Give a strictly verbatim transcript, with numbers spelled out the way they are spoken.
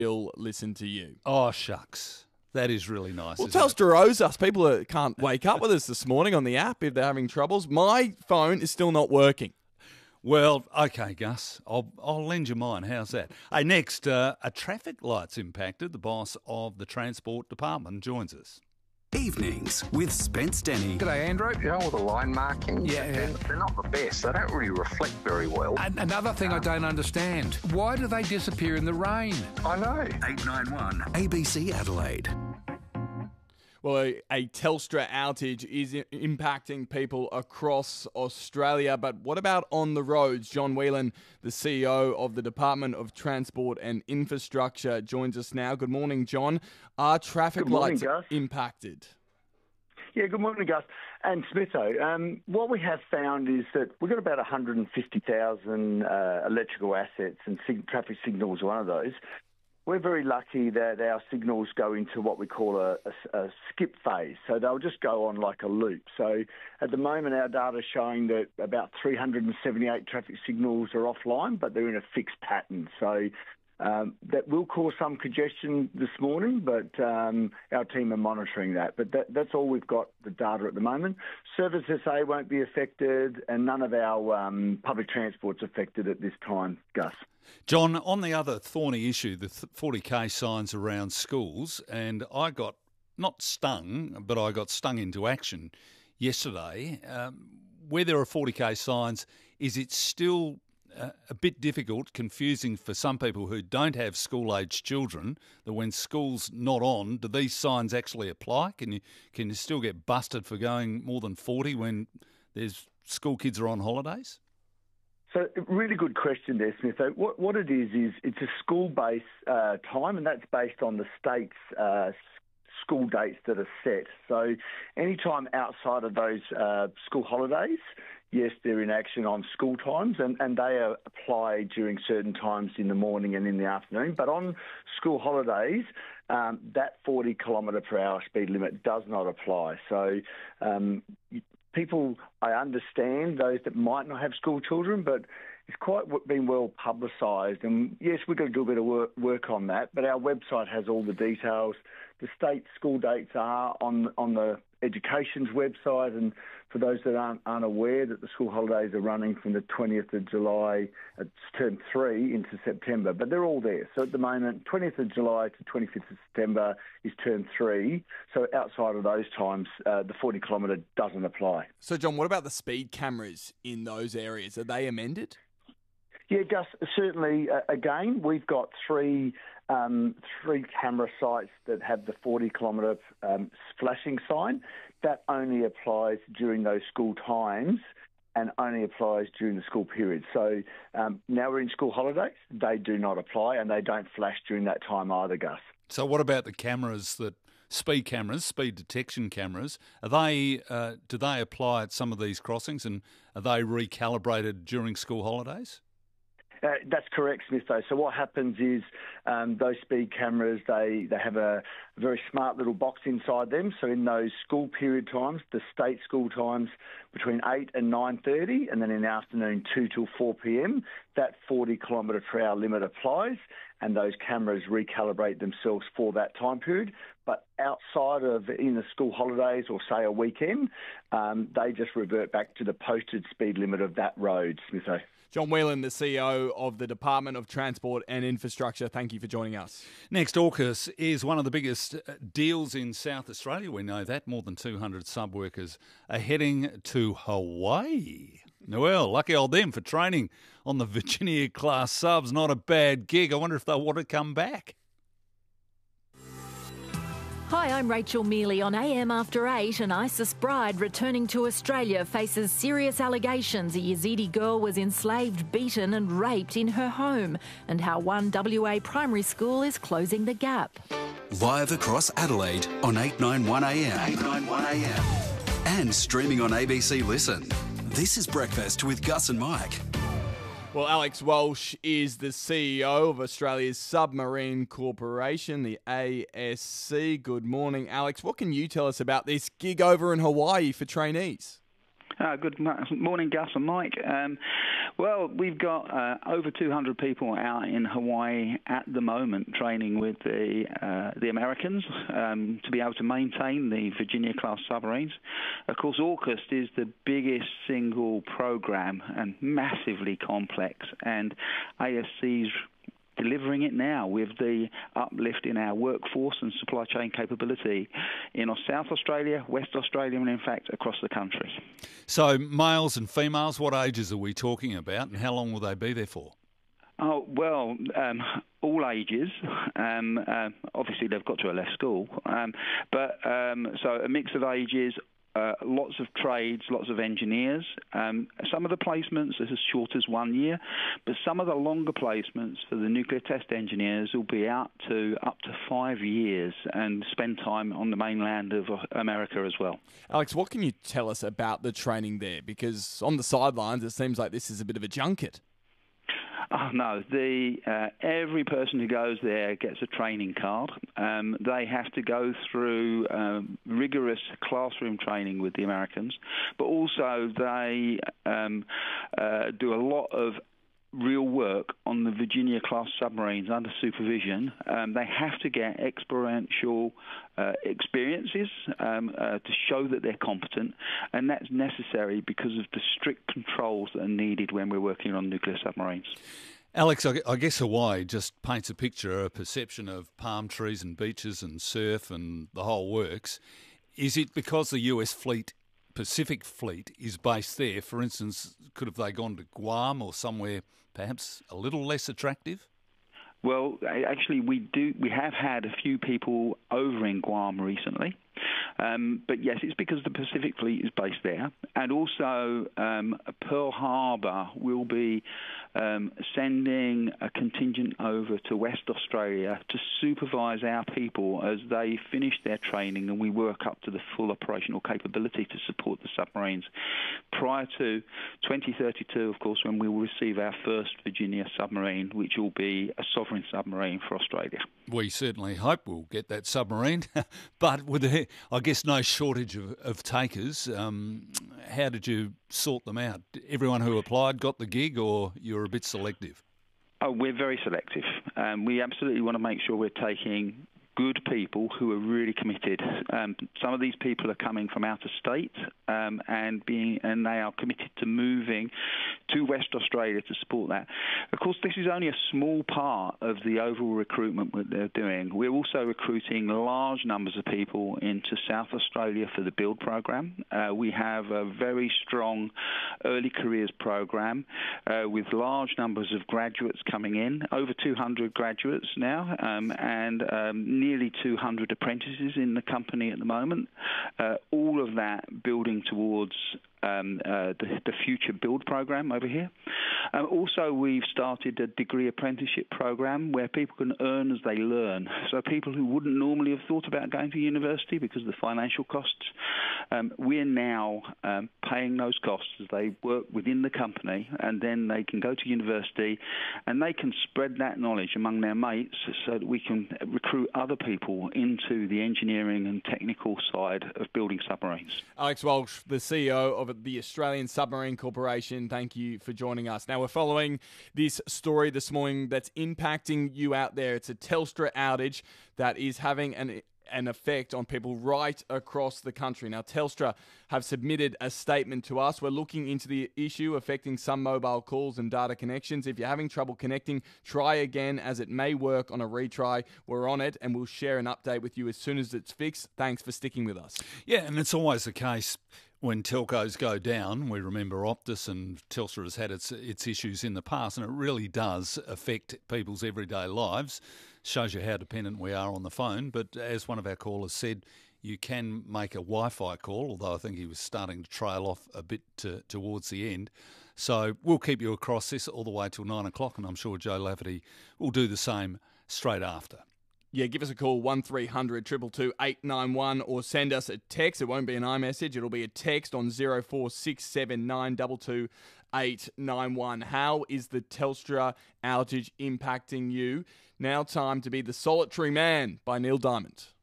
still listen to you. Oh, shucks. That is really nice. Well, isn't it? Telstra owes us. People are, can't wake up with us this morning on the app if they're having troubles. My phone is still not working. Well, okay, Gus. I'll I'll lend you mine. How's that? Hey, next, uh, a traffic light's impacted. The boss of the Transport Department joins us. Evenings with Spence Denny. G'day, Andrew. You know, all the line markings, Yeah, yeah. they're, they're not the best. They don't really reflect very well. An- another thing I don't understand. Why do they disappear in the rain? I know. eight nine one A B C Adelaide. Well, a, a Telstra outage is i- impacting people across Australia. But what about on the roads? John Whelan, the C E O of the Department of Transport and Infrastructure, joins us now. Good morning, John. Are traffic Good morning, lights Gus. impacted? Yeah, good morning, Gus. And Smitho, um, what we have found is that we've got about one hundred fifty thousand uh, electrical assets, and sig- traffic signals are one of those. We're very lucky that our signals go into what we call a, a, a skip phase. So they'll just go on like a loop. So at the moment, our data is showing that about three hundred seventy-eight traffic signals are offline, but they're in a fixed pattern. So um, that will cause some congestion this morning, but um, our team are monitoring that. But that, that's all we've got, the data at the moment. Service S A won't be affected, and none of our um, public transport's affected at this time, Gus. John, on the other thorny issue, the forty K signs around schools, and I got not stung, but I got stung into action yesterday. Um, where there are forty K signs, is it still uh, a bit difficult, confusing for some people who don't have school-aged children, that when school's not on, do these signs actually apply? Can you can you still get busted for going more than forty when there's school kids are on holidays? So, really good question there, Smith. So what, what it is, is it's a school-based uh, time, and that's based on the state's uh, s- school dates that are set. So any time outside of those uh, school holidays, yes, they're in action on school times, and, and they are applied during certain times in the morning and in the afternoon. But on school holidays, um, that forty kilometre per hour speed limit does not apply. So um, people, I understand those that might not have school children, but it's quite w- been well publicised. And yes, we've got to do a bit of work, work on that, but our website has all the details. The state school dates are on on the Education's website, and for those that aren't, aren't aware that the school holidays are running from the twentieth of July, it's term three, into September, but they're all there. So at the moment, twentieth of July to twenty-fifth of September is term three. So outside of those times, uh, the forty kilometre doesn't apply. So, John, what about the speed cameras in those areas? Are they amended? Yeah, Gus, certainly. Uh, again, we've got three um, three camera sites that have the forty kilometre um, flashing sign. That only applies during those school times and only applies during the school period. So um, now we're in school holidays. They do not apply, and they don't flash during that time either, Gus. So what about the cameras that speed cameras, speed detection cameras? Are they uh, do they apply at some of these crossings, and are they recalibrated during school holidays? Uh, that's correct, Smith. Though. So what happens is um, those speed cameras, they, they have a very smart little box inside them. So in those school period times, the state school times between eight and nine thirty, and then in the afternoon two till four p.m, that forty kilometre per hour limit applies, and those cameras recalibrate themselves for that time period. But outside of in the school holidays or, say, a weekend, um, they just revert back to the posted speed limit of that road, Smitho. John Whelan, the C E O of the Department of Transport and Infrastructure, thank you for joining us. Next, AUKUS is one of the biggest uh, deals in South Australia. We know that. More than two hundred sub workers are heading to Hawaii. Well, lucky old them for training on the Virginia-class subs. Not a bad gig. I wonder if they'll want to come back. Hi, I'm Rachel Mealy on A M After eight. An ISIS bride returning to Australia faces serious allegations a Yazidi girl was enslaved, beaten and raped in her home, and how one W A primary school is closing the gap. Live across Adelaide on eight ninety-one A M. eight ninety-one A M. And streaming on A B C Listen. This is Breakfast with Gus and Mike. Well, Alex Walsh is the C E O of Australia's Submarine Corporation, the A S C. Good morning, Alex. What can you tell us about this gig over in Hawaii for trainees? Uh, good morning, Gus and Mike. Um, well, we've got uh, over two hundred people out in Hawaii at the moment training with the uh, the Americans um, to be able to maintain the Virginia-class submarines. Of course, AUKUS is the biggest single program and massively complex, and A S C's delivering it now with the uplift in our workforce and supply chain capability in South Australia, West Australia, and in fact across the country. So males and females, what ages are we talking about, and how long will they be there for? Oh, well, um, all ages. Um, uh, obviously, they've got to have left school. Um, but um, so a mix of ages. Uh, lots of trades, lots of engineers. Um, some of the placements are as short as one year, but some of the longer placements for the nuclear test engineers will be out to up to five years and spend time on the mainland of America as well. Alex, what can you tell us about the training there? Because on the sidelines, it seems like this is a bit of a junket. Oh, no. The uh, every person who goes there gets a training card. Um, they have to go through um, rigorous classroom training with the Americans, but also they um, uh, do a lot of real work on the Virginia-class submarines under supervision. Um, they have to get experiential uh, experiences um, uh, to show that they're competent, and that's necessary because of the strict controls that are needed when we're working on nuclear submarines. Alex, I guess Hawaii just paints a picture, a perception of palm trees and beaches and surf and the whole works. Is it because the U S fleet, Pacific Fleet, is based there? For instance, could have they gone to Guam or somewhere perhaps a little less attractive? Well, actually, we do. We have had a few people over in Guam recently, um, but yes, it's because the Pacific Fleet is based there, and also um, Pearl Harbor will be um, sending a contingent over to West Australia to supervise our people as they finish their training and we work up to the full operational capability to support the submarines prior to twenty thirty-two, of course, when we will receive our first Virginia submarine, which will be a sovereign submarine for Australia. We certainly hope we'll get that submarine, but with the, I guess no shortage of, of takers. Um, how did you sort them out? Everyone who applied got the gig, or you were a bit selective? Oh, we're very selective. Um, we absolutely want to make sure we're taking good people who are really committed. Um, some of these people are coming from out of state um, and being, and they are committed to moving to West Australia to support that. Of course, this is only a small part of the overall recruitment that they're doing. We're also recruiting large numbers of people into South Australia for the build program. Uh, we have a very strong early careers program uh, with large numbers of graduates coming in, over two hundred graduates now, um, and um, nearly two hundred apprentices in the company at the moment. Uh, all of that building towards Um, uh, the, the future build program over here. Um, also, we've started a degree apprenticeship program where people can earn as they learn. So people who wouldn't normally have thought about going to university because of the financial costs, um, we're now um, paying those costs as they work within the company, and then they can go to university and they can spread that knowledge among their mates so that we can recruit other people into the engineering and technical side of building submarines. Alex Walsh, the C E O of the Australian Submarine Corporation, thank you for joining us. Now, we're following this story this morning that's impacting you out there. It's a Telstra outage that is having an an effect on people right across the country. Now, Telstra have submitted a statement to us. We're looking into the issue affecting some mobile calls and data connections. If you're having trouble connecting, try again, as it may work on a retry. We're on it, and we'll share an update with you as soon as it's fixed. Thanks for sticking with us. Yeah, and it's always the case when telcos go down. We remember Optus, and Telstra has had its its issues in the past, and it really does affect people's everyday lives. Shows you how dependent we are on the phone. But as one of our callers said, you can make a Wi-Fi call, although I think he was starting to trail off a bit to, towards the end. So we'll keep you across this all the way till nine o'clock, and I'm sure Joe Lafferty will do the same straight after. Yeah, give us a call, one three hundred, two two two, eight nine one, or send us a text. It won't be an iMessage. It'll be a text on zero four six seven nine two two eight nine one. How is the Telstra outage impacting you? Now time to be the solitary man by Neil Diamond.